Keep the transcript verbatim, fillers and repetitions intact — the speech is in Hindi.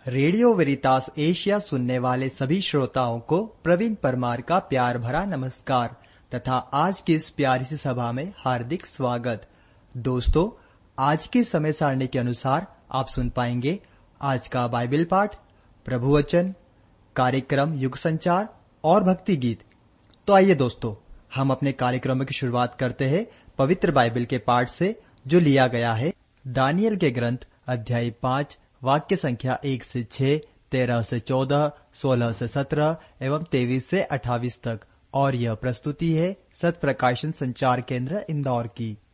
रेडियो वेरितास एशिया सुनने वाले सभी श्रोताओं को प्रवीण परमार का प्यार भरा नमस्कार तथा आज की इस प्यारी सी सभा में हार्दिक स्वागत। दोस्तों, आज की समय सारणी के अनुसार आप सुन पाएंगे आज का बाइबल पाठ, प्रभु वचन, कार्यक्रम युग संचार और भक्ति गीत। तो आइए दोस्तों, हम अपने कार्यक्रम की शुरुआत करते हैं पवित्र बाइबल के पाठ से, जो लिया गया है दानियल के ग्रंथ अध्याय पाँच वाक्य संख्या एक से छह, तेरह से चौदह, सोलह से सत्रह एवं तेईस से अट्ठाईस तक। और यह प्रस्तुति है सत प्रकाशन संचार केंद्र इंदौर की।